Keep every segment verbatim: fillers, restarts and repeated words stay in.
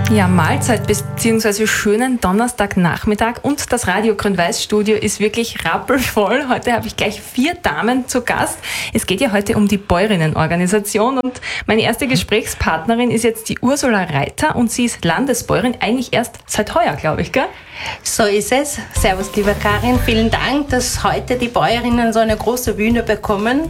Ja, Mahlzeit bzw. schönen Donnerstagnachmittag und das Radio Grün-Weiß-Studio ist wirklich rappelvoll. Heute habe ich gleich vier Damen zu Gast. Es geht ja heute um die Bäuerinnenorganisation und meine erste Gesprächspartnerin ist jetzt die Ursula Reiter und sie ist Landesbäuerin, eigentlich erst seit heuer, glaube ich, gell? So ist es. Servus, liebe Karin. Vielen Dank, dass heute die Bäuerinnen so eine große Bühne bekommen.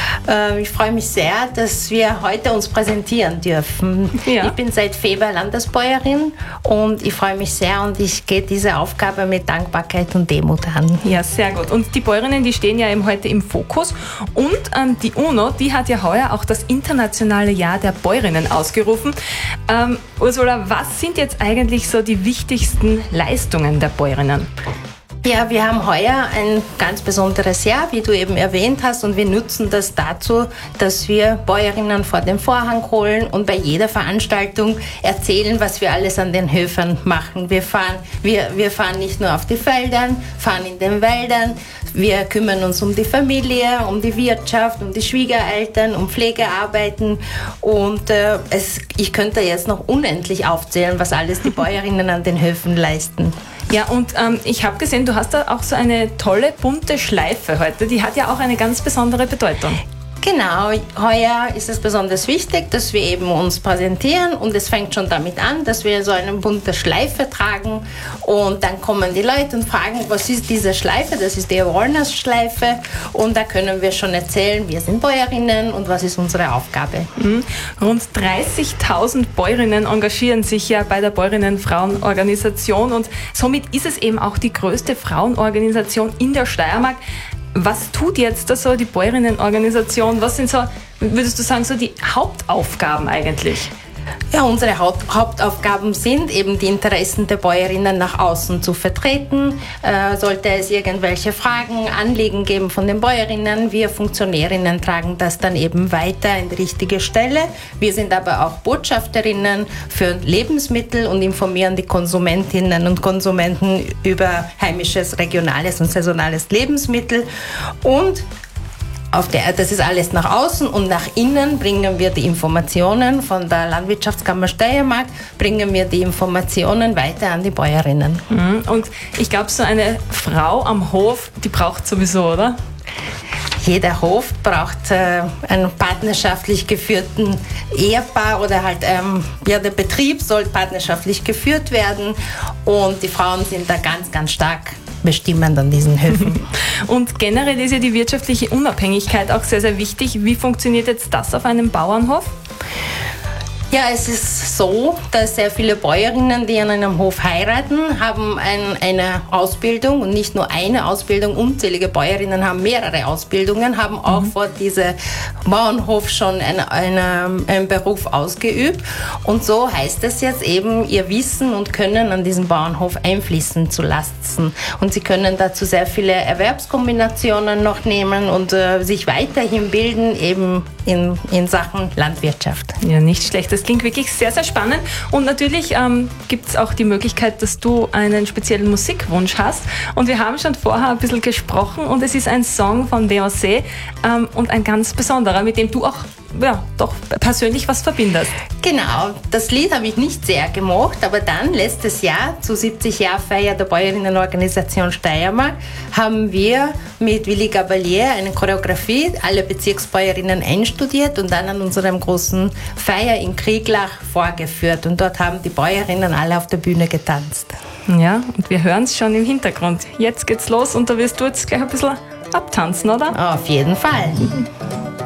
Ich freue mich sehr, dass wir heute uns präsentieren dürfen. Ja. Ich bin seit Februar Landesbäuerin und ich freue mich sehr und ich gehe diese Aufgabe mit Dankbarkeit und Demut an. Ja, sehr gut. Und die Bäuerinnen, die stehen ja eben heute im Fokus und ähm, die UNO, die hat ja heuer auch das internationale Jahr der Bäuerinnen ausgerufen. Ähm, Ursula, was sind jetzt eigentlich so die wichtigsten Leistungen der Bäuerinnen? Ja, wir haben heuer ein ganz besonderes Jahr, wie du eben erwähnt hast, und wir nutzen das dazu, dass wir Bäuerinnen vor den Vorhang holen und bei jeder Veranstaltung erzählen, was wir alles an den Höfen machen. Wir fahren, wir, wir fahren nicht nur auf die Feldern, fahren in den Wäldern, wir kümmern uns um die Familie, um die Wirtschaft, um die Schwiegereltern, um Pflegearbeiten und äh, es, ich könnte jetzt noch unendlich aufzählen, was alles die Bäuerinnen an den Höfen leisten. Ja, und ähm, ich habe gesehen, du hast da auch so eine tolle bunte Schleife heute. Die hat ja auch eine ganz besondere Bedeutung. Genau, heuer ist es besonders wichtig, dass wir eben uns präsentieren und es fängt schon damit an, dass wir so eine bunte Schleife tragen und dann kommen die Leute und fragen, was ist diese Schleife? Das ist die Awareness-Schleife und da können wir schon erzählen, wir sind Bäuerinnen und was ist unsere Aufgabe. Mhm. Rund dreißigtausend Bäuerinnen engagieren sich ja bei der Bäuerinnen-Frauenorganisation und somit ist es eben auch die größte Frauenorganisation in der Steiermark. Was tut jetzt da so die Bäuerinnenorganisation? Was sind so, würdest du sagen, so die Hauptaufgaben eigentlich? Ja, unsere Haupt- Hauptaufgaben sind eben die Interessen der Bäuerinnen nach außen zu vertreten. Äh, sollte es irgendwelche Fragen, Anliegen geben von den Bäuerinnen, wir Funktionärinnen tragen das dann eben weiter in die richtige Stelle. Wir sind aber auch Botschafterinnen für Lebensmittel und informieren die Konsumentinnen und Konsumenten über heimisches, regionales und saisonales Lebensmittel. Und Auf der, das ist alles nach außen und nach innen bringen wir die Informationen von der Landwirtschaftskammer Steiermark, bringen wir die Informationen weiter an die Bäuerinnen. Und ich glaube, so eine Frau am Hof, die braucht sowieso, oder? Jeder Hof braucht äh, einen partnerschaftlich geführten Ehepaar oder halt ähm, ja, der Betrieb soll partnerschaftlich geführt werden und die Frauen sind da ganz, ganz stark bestimmend an diesen Höfen. Und generell ist ja die wirtschaftliche Unabhängigkeit auch sehr, sehr wichtig. Wie funktioniert jetzt das auf einem Bauernhof? Ja, es ist so, dass sehr viele Bäuerinnen, die an einem Hof heiraten, haben ein, eine Ausbildung und nicht nur eine Ausbildung. Unzählige Bäuerinnen haben mehrere Ausbildungen, haben auch mhm. vor diesem Bauernhof schon eine, eine, einen Beruf ausgeübt. Und so heißt es jetzt eben, ihr Wissen und Können an diesem Bauernhof einfließen zu lassen. Und sie können dazu sehr viele Erwerbskombinationen noch nehmen und äh, sich weiterhin bilden, eben in, in Sachen Landwirtschaft. Ja, nicht schlecht. Das klingt wirklich sehr, sehr spannend. Und natürlich ähm, gibt es auch die Möglichkeit, dass du einen speziellen Musikwunsch hast. Und wir haben schon vorher ein bisschen gesprochen und es ist ein Song von Beyoncé ähm, und ein ganz besonderer, mit dem du auch ja, doch persönlich was verbindest. Genau, das Lied habe ich nicht sehr gemocht, aber dann letztes Jahr zu siebzig Jahr Feier der Bäuerinnenorganisation Steiermark haben wir mit Willi Gabalier eine Choreografie, alle Bezirksbäuerinnen einstudiert und dann an unserem großen Feier in Krieglach vorgeführt und dort haben die Bäuerinnen alle auf der Bühne getanzt. Ja, und wir hören es schon im Hintergrund. Jetzt geht's los und da wirst du jetzt gleich ein bisschen abtanzen, oder? Auf jeden Fall.